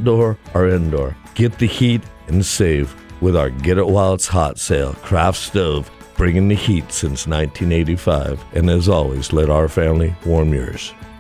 outdoor or indoor. Get the heat and save with our Get It While It's Hot sale. Craft Stove, bringing the heat since 1985. And as always, let our family warm yours.